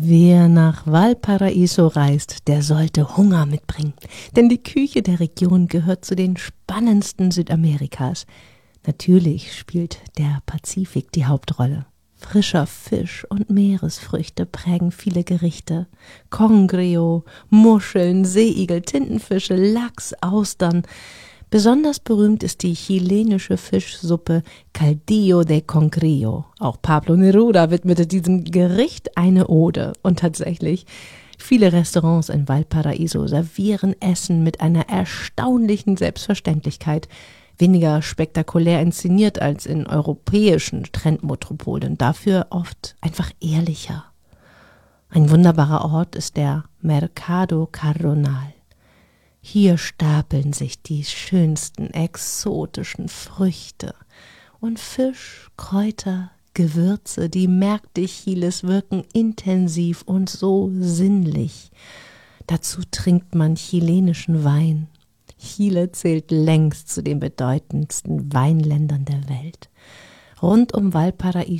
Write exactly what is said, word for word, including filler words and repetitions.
Wer nach Valparaíso reist, der sollte Hunger mitbringen, denn die Küche der Region gehört zu den spannendsten Südamerikas. Natürlich spielt der Pazifik die Hauptrolle. Frischer Fisch und Meeresfrüchte prägen viele Gerichte. Congrio, Muscheln, Seeigel, Tintenfische, Lachs, Austern. Besonders berühmt ist die chilenische Fischsuppe Caldillo de Congrio. Auch Pablo Neruda widmete diesem Gericht eine Ode. Und tatsächlich, viele Restaurants in Valparaíso servieren Essen mit einer erstaunlichen Selbstverständlichkeit. Weniger spektakulär inszeniert als in europäischen Trendmetropolen, dafür oft einfach ehrlicher. Ein wunderbarer Ort ist der Mercado Cardonal. Hier stapeln sich die schönsten exotischen Früchte und Fisch, Kräuter, Gewürze. Die Märkte Chiles wirken intensiv und so sinnlich. Dazu trinkt man chilenischen Wein. Chile zählt längst zu den bedeutendsten Weinländern der Welt. Rund um Valparaíso